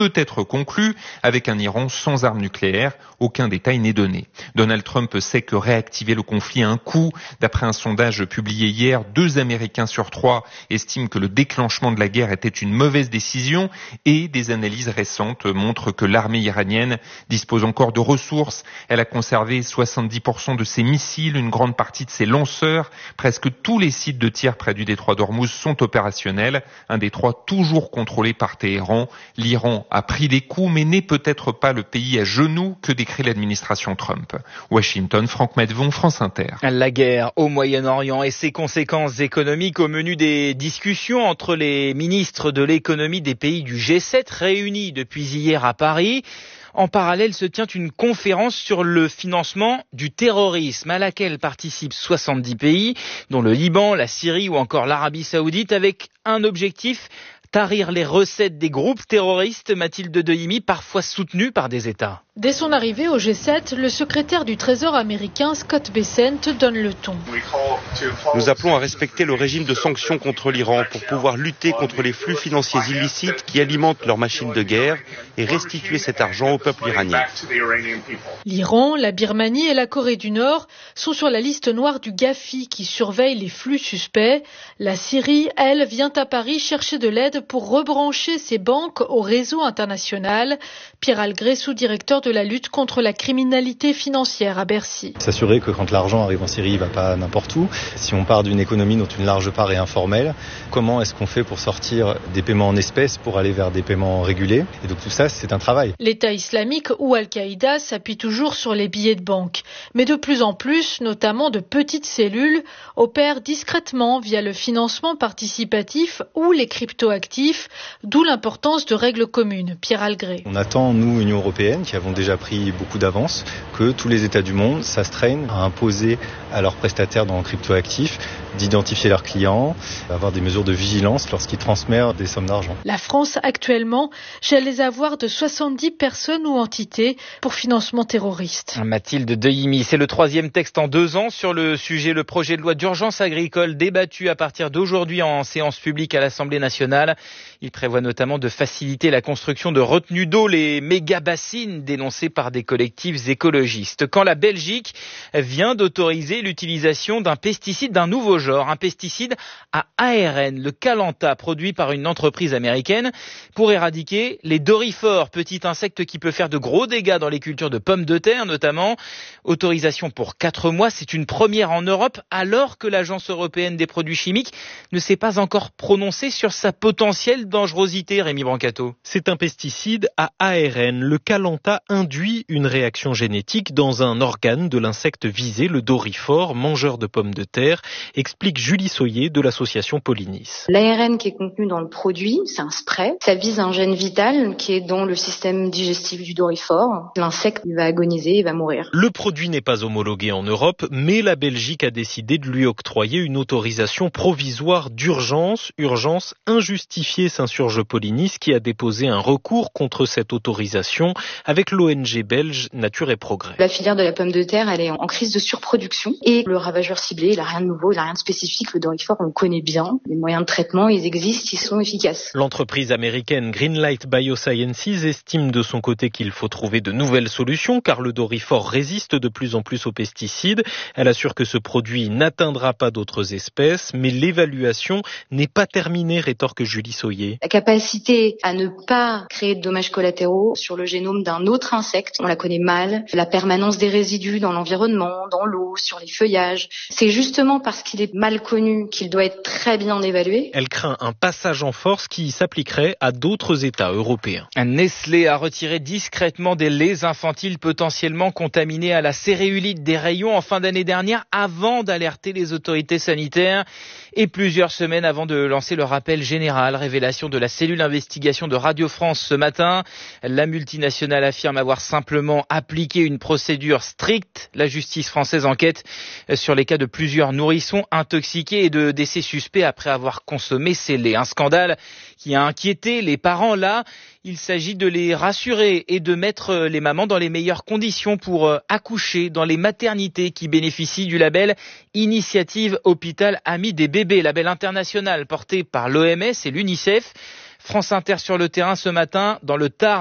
peut être conclu avec un Iran sans armes nucléaires. Aucun détail n'est donné. Donald Trump sait que réactiver le conflit a un coût. D'après un sondage publié hier, 2 Américains sur 3 estiment que le déclenchement de la guerre était une mauvaise décision et des analyses récentes montrent que l'armée iranienne dispose encore de ressources. Elle a conservé 70% de ses missiles, une grande partie de ses lanceurs. Presque tous les sites de tir près du détroit d'Ormuz sont opérationnels. Un détroit toujours contrôlé par Téhéran. L'Iran a pris des coups, mais n'est peut-être pas le pays à genoux que décrit l'administration Trump. Washington, Franck Medvon, France Inter. La guerre au Moyen-Orient et ses conséquences économiques au menu des discussions entre les ministres de l'économie des pays du G7 réunis depuis hier à Paris. En parallèle se tient une conférence sur le financement du terrorisme à laquelle participent 70 pays, dont le Liban, la Syrie ou encore l'Arabie Saoudite, avec un objectif: tarir les recettes des groupes terroristes. Mathilde Dehimi, parfois soutenue par des États. Dès son arrivée au G7, le secrétaire du Trésor américain Scott Bessent donne le ton. Nous appelons à respecter le régime de sanctions contre l'Iran pour pouvoir lutter contre les flux financiers illicites qui alimentent leurs machines de guerre et restituer cet argent au peuple iranien. L'Iran, la Birmanie et la Corée du Nord sont sur la liste noire du GAFI qui surveille les flux suspects. La Syrie, elle, vient à Paris chercher de l'aide pour rebrancher ses banques au réseau international. Pierre Algré, sous-directeur de la lutte contre la criminalité financière à Bercy. S'assurer que quand l'argent arrive en Syrie, il ne va pas n'importe où. Si on part d'une économie dont une large part est informelle, comment est-ce qu'on fait pour sortir des paiements en espèces pour aller vers des paiements régulés? Et donc tout ça, c'est un travail. L'État islamique ou Al-Qaïda s'appuie toujours sur les billets de banque. Mais de plus en plus, notamment de petites cellules, opèrent discrètement via le financement participatif ou les cryptoactifs, d'où l'importance de règles communes. Pierre Algré. On attend, nous, Union européenne, qui avons déjà pris beaucoup d'avance, que tous les États du monde s'astreignent à imposer à leurs prestataires dans le cryptoactif d'identifier leurs clients, avoir des mesures de vigilance lorsqu'ils transmettent des sommes d'argent. La France, actuellement, gèle les avoirs de 70 personnes ou entités pour financement terroriste. Mathilde Dehimi, c'est le 3e texte en 2 ans sur le sujet. Le projet de loi d'urgence agricole débattu à partir d'aujourd'hui en séance publique à l'Assemblée nationale. Il prévoit notamment de faciliter la construction de retenues d'eau, les méga-bassines dénoncées par des collectifs écologistes. Quand la Belgique vient d'autoriser l'utilisation d'un pesticide d'un nouveau genre, un pesticide à ARN, le Calanta, produit par une entreprise américaine pour éradiquer les doryphores, petit insecte qui peut faire de gros dégâts dans les cultures de pommes de terre notamment. Autorisation pour 4 mois, c'est une première en Europe alors que l'Agence européenne des produits chimiques ne s'est pas encore prononcée sur sa potentielle dangerosité. Rémi Brancato. C'est un pesticide à ARN. Le Calanta induit une réaction génétique dans un organe de l'insecte visé, le doryphore, mangeur de pommes de terre, explique Julie Soyer de l'association Pollinis. L'ARN qui est contenu dans le produit, c'est un spray. Ça vise un gène vital qui est dans le système digestif du doryphore. L'insecte va agoniser et va mourir. Le produit n'est pas homologué en Europe, mais la Belgique a décidé de lui octroyer une autorisation provisoire d'urgence. Urgence injustifiée, s'insurge Pollinis, qui a déposé un recours contre cette autorisation avec l'ONG belge Nature et Progrès. La filière de la pomme de terre, elle est en crise de surproduction et le ravageur ciblé, il n'a rien de nouveau, il n'a rien de spécifique. Le doryphore, on le connaît bien. Les moyens de traitement, ils existent, ils sont efficaces. L'entreprise américaine Greenlight Biosciences estime de son côté qu'il faut trouver de nouvelles solutions car le doryphore résiste de plus en plus aux pesticides. Elle assure que ce produit n'atteindra pas d'autres espèces, mais l'évaluation n'est pas terminée, rétorque Julie Soyer. La capacité à ne pas créer de dommages collatéraux sur le génome d'un autre insecte, on la connaît mal. La permanence des résidus dans l'environnement, dans l'eau, sur les feuillages. C'est justement parce qu'il est mal connu qu'il doit être très bien évalué. Elle craint un passage en force qui s'appliquerait à d'autres États européens. Nestlé a retiré discrètement des laits infantiles potentiellement contaminés à la céréulite des rayons en fin d'année dernière avant d'alerter les autorités sanitaires et plusieurs semaines avant de lancer le rappel général. Révélation de la cellule investigation de Radio France ce matin. La multinationale affirme avoir simplement appliqué une procédure stricte. La justice française enquête sur les cas de plusieurs nourrissons intoxiqués et de décès suspects après avoir consommé ces laits. Un scandale qui a inquiété les parents là. Il s'agit de les rassurer et de mettre les mamans dans les meilleures conditions pour accoucher dans les maternités qui bénéficient du label Initiative Hôpital Ami des bébés, label international porté par l'OMS et l'UNICEF. France Inter sur le terrain ce matin dans le Tarn.